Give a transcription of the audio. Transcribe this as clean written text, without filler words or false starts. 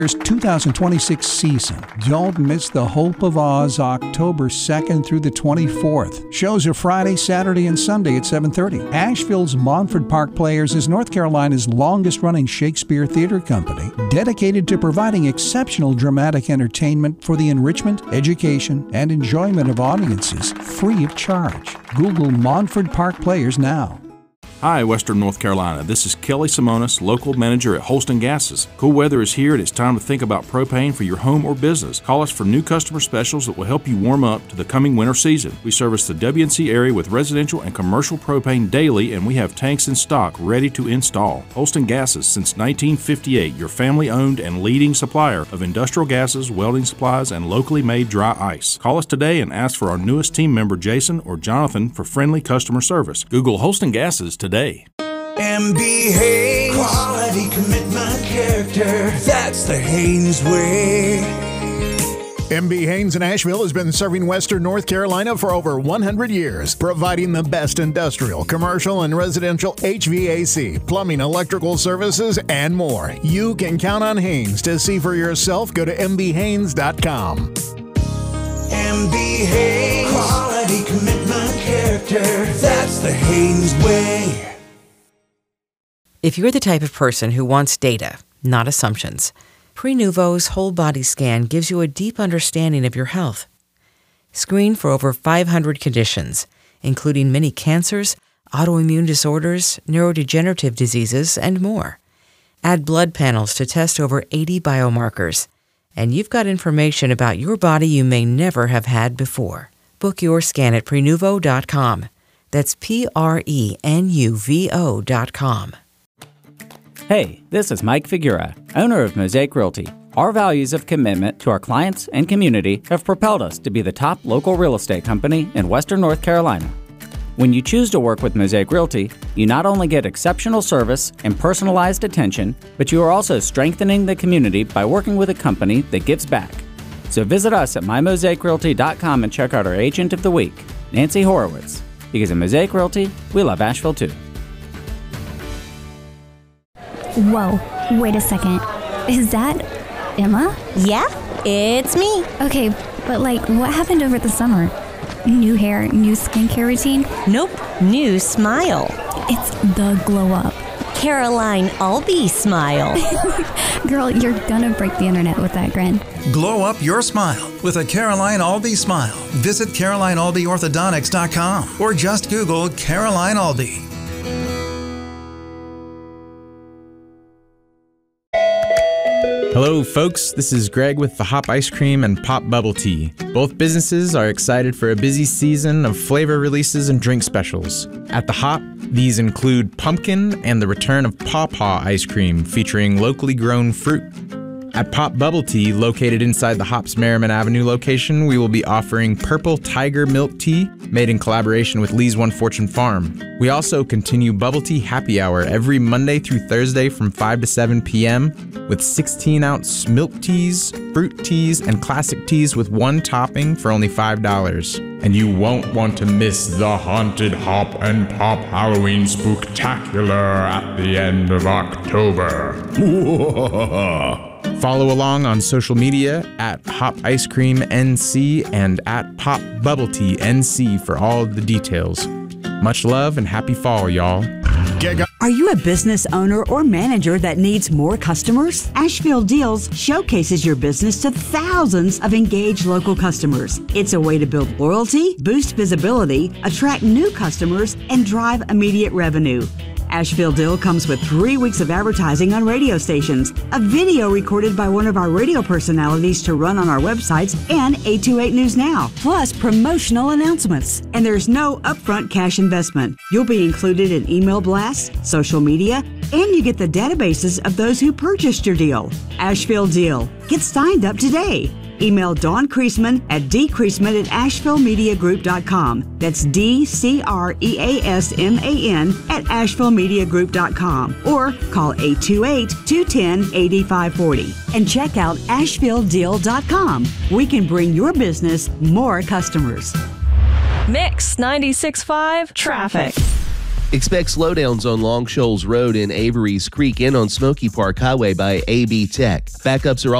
2026 season. Don't miss the Hope of Oz October 2nd through the 24th. Shows are Friday, Saturday, and Sunday at 7:30. Asheville's Montford Park Players is North Carolina's longest-running Shakespeare theater company, dedicated to providing exceptional dramatic entertainment for the enrichment, education, and enjoyment of audiences free of charge. Google Montford Park Players now. Hi, Western North Carolina. This is Kelly Simonis, local manager at Holston Gases. Cool weather is here and it's time to think about propane for your home or business. Call us for new customer specials that will help you warm up to the coming winter season. We service the WNC area with residential and commercial propane daily, and we have tanks in stock ready to install. Holston Gases, since 1958, your family-owned and leading supplier of industrial gases, welding supplies, and locally made dry ice. Call us today and ask for our newest team member, Jason or Jonathan, for friendly customer service. Google Holston Gases today. MB Haynes, quality, commitment, character, that's the Haynes way. MB Haynes in Asheville has been serving Western North Carolina for over 100 years, providing the best industrial, commercial, and residential HVAC, plumbing, electrical services, and more. You can count on Haynes. To see for yourself, go to mbhaynes.com. MB Haynes, quality, commitment, character, that's the Haynes way. If you're the type of person who wants data, not assumptions, Prenuvo's whole body scan gives you a deep understanding of your health. Screen for over 500 conditions, including many cancers, autoimmune disorders, neurodegenerative diseases, and more. Add blood panels to test over 80 biomarkers, and you've got information about your body you may never have had before. Book your scan at Prenuvo.com. That's Prenuvo.com. Hey, this is Mike Figura, owner of Mosaic Realty. Our values of commitment to our clients and community have propelled us to be the top local real estate company in Western North Carolina. When you choose to work with Mosaic Realty, you not only get exceptional service and personalized attention, but you are also strengthening the community by working with a company that gives back. So visit us at mymosaicrealty.com and check out our Agent of the Week, Nancy Horowitz. Because at Mosaic Realty, we love Asheville too. Whoa, wait a second. Is that Emma? Yeah, it's me. Okay, but what happened over the summer? New hair, new skincare routine? Nope, new smile. It's the glow up. Caroline Albee smile. Girl, you're gonna break the internet with that grin. Glow up your smile with a Caroline Albee smile. Visit CarolineAlbeeOrthodontics.com or just Google Caroline Albee. Hello folks, this is Greg with the Hop Ice Cream and Pop Bubble Tea. Both businesses are excited for a busy season of flavor releases and drink specials. At the Hop, these include pumpkin and the return of Paw Paw ice cream featuring locally grown fruit. At Pop Bubble Tea, located inside the Hop's Merriman Avenue location, we will be offering Purple Tiger Milk Tea, made in collaboration with Lee's One Fortune Farm. We also continue Bubble Tea Happy Hour every Monday through Thursday from 5 to 7 p.m. with 16-ounce milk teas, fruit teas, and classic teas with one topping for only $5. And you won't want to miss the Haunted Hop and Pop Halloween Spooktacular at the end of October. Follow along on social media at Hop Ice Cream NC and at Pop Bubble Tea NC for all the details. Much love and happy fall, y'all. Are you a business owner or manager that needs more customers? Asheville Deals showcases your business to thousands of engaged local customers. It's a way to build loyalty, boost visibility, attract new customers, and drive immediate revenue. Asheville Deal comes with 3 weeks of advertising on radio stations, a video recorded by one of our radio personalities to run on our websites and 828 News Now, plus promotional announcements. And there's no upfront cash investment. You'll be included in email blasts, social media, and you get the databases of those who purchased your deal. Asheville Deal. Get signed up today. Email Dawn Creasman at dcreasman@ashevilleMediaGroup.com. That's DCREASMAN at ashevilleMediaGroup.com. Or call 828-210-8540. And check out AshevilleDeal.com. We can bring your business more customers. Mix 96.5 Traffic. Expect slowdowns on Long Shoals Road in Avery's Creek and on Smoky Park Highway by AB Tech. Backups are